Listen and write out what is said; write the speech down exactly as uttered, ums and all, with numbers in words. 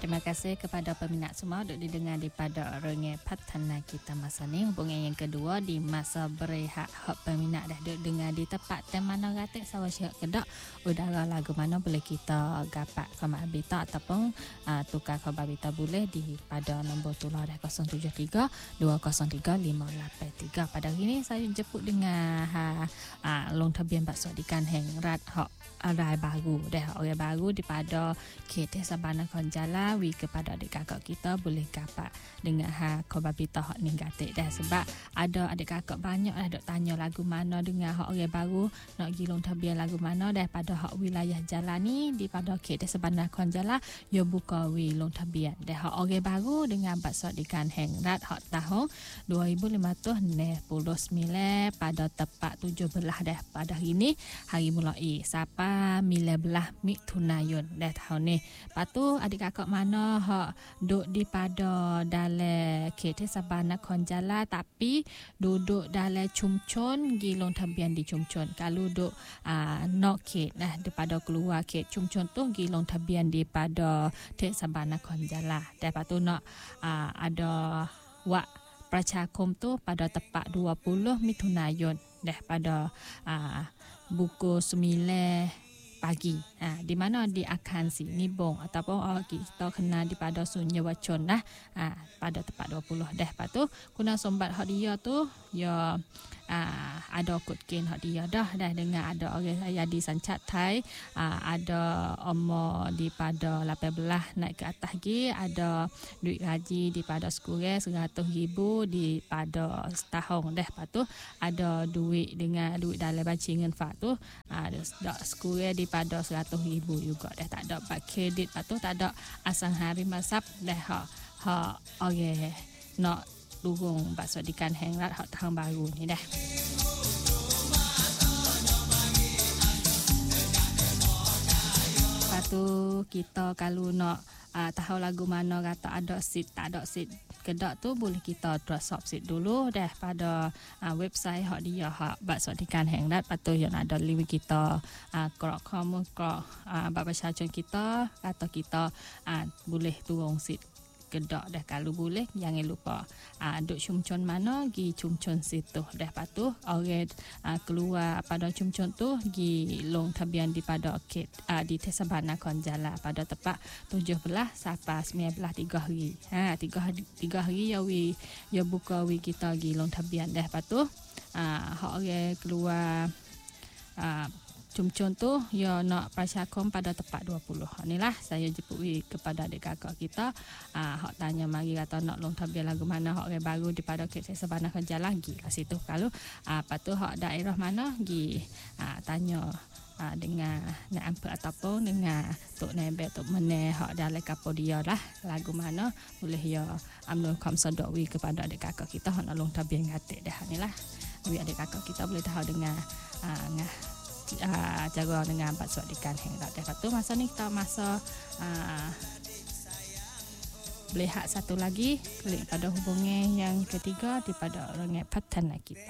terima kasih kepada peminat semua untuk didengar daripada Rengai Patana kita masa ni. Hubungan yang kedua di masa berehat hak peminat dah duk dengar di tempat tem mana ratik sawah syok kedak udara lagu mana boleh kita gapak khabar berita ataupun uh, tukar khabar berita boleh di pada nombor tular dah kosong tujuh tiga dua kosong tiga lima lapan tiga. Pada hari ni saya jemput dengan ha, uh, long tabian bakso di kan heng rat hak arai baru dah orang baru di pada K T Sabana Konjala wi kepada adik kakak kita boleh gapak dengan ha khabar berita hak ni gatik dah sebab ada adik kakak banyak dah dok tanya lagu mana dengan hak orang baru nak gilong tabian lagu mana dah pada hak wilayah jalan ni di pada K T Sabana Konjala yo buka wi long tabian dah hak orang baru dengan bakso di kan heng rat hak tahun dua ribu lima ratus enam puluh sembilan pada tepat tujuh belas dah pada hari ni hari mulai siapa sembilan belas Mithunayun dah tahun ni. Patu adik kakak mana hak duduk di pada dalam K T Sabana Konjala tapi duduk dalam Chumchon gilong tabian di Chumchon. Kalau duduk uh, nok K nah daripada keluar K Chumchon tu gilong tabian di pada K T Sabana Konjala. Dan patu nak uh, ada wak Pracakom tu pada tepat dua puluh Mithunayun dah pada uh, buku sembilan pagi. Ha, di mana di Akansi Nibong ataupun oh, kita kenal di pada Sungai Wacon lah. Ha, pada tepat dua puluh dah. Lepas tu kuna sombat hak dia tu ya uh, ada kod kin hak dia dah dah dengan ada orang saya di Sancat Thai, uh, ada umur di pada lapan belas naik ke atas lagi, ada duit gaji di pada sekurang seratus ribu di pada setahun dah. Lepas tu ada duit dengan duit dalam bancingan fak tu ada uh, sekurang di pada seratus ribu juga dah. Tak ada bak kredit. Lepas tu tak ada asang hari masap dah hak hak okay, nak durung bakso di kan heng rat hak tahun baru ni dah. Lepas tu kita kalau nak uh, tahu lagu mana kata ada seat tak ada seat kedak tu boleh kita dress up seat dulu dah pada uh, website hak dia hak bakso di kan heng rat. Lepas tu yang ada link kita uh, krok kamu krok uh, bapa syacun kita atau kita uh, boleh turun seat kedak dah. Kalau boleh jangan lupa uh, duk Chumchon mana gi Chumchon situ dah. Lepas tu orang uh, keluar pada Chumchon tu gi long tabian di pada K uh, di K T Sabana Konjala pada tepat tujuh belas sampai sembilan belas tiga hari. Ha tiga hari tiga hari ya wi ya buka wi kita gi long tabian dah. Lepas tu uh, hak orang keluar uh, Chumchon tu ya nak Pracakom pada tepat dua puluh. Inilah saya jemput kepada adik kakak kita uh, hak tanya mari kata nak long tabian lagu mana hak orang baru di pada K T Sabana Konjala gi kat situ. Kalau uh, lepas tu hak daerah mana gi uh, tanya uh, dengan nak ambil ataupun dengan tok nebe tok meneh hak dalam kapal dia lah lagu mana boleh ya amno kam sadok wi kepada adik kakak kita hak nak long tabian ngatik dah. Inilah wi adik kakak kita boleh tahu dengan uh, ngah Uh, jaga dengan bakso ikan heng rat. Lepas tu masa ni kita masa uh, melihat satu lagi klik pada hubungan yang ketiga di pada Rengai Patana kita.